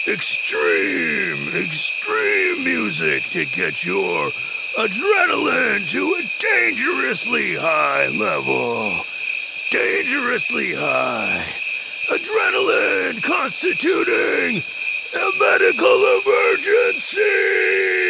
extreme music to get your adrenaline to a dangerously high level. Dangerously high. Adrenaline constituting a medical emergency!